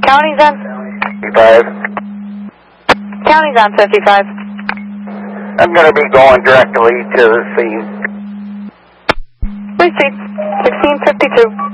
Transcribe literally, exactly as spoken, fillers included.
County's on fifty-five. County's on fifty-five. I'm going to be going directly to the scene. Receipt sixteen fifty-two.